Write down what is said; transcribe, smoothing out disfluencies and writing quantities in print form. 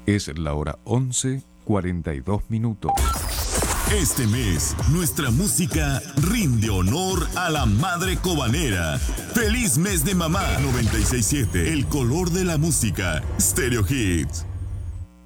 Es la hora 11:42. Este mes, nuestra música rinde honor a la madre cobanera. ¡Feliz mes de mamá! 96.7, el color de la música. Stereo Hits.